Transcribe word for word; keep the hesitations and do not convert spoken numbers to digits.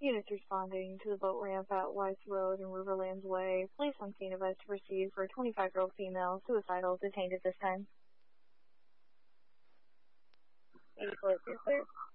Units responding to the boat ramp at Weiss Road and Riverlands Way. Police on scene of us to proceed for a twenty-five-year-old female, suicidal, detained at this time. eighty-four, clear.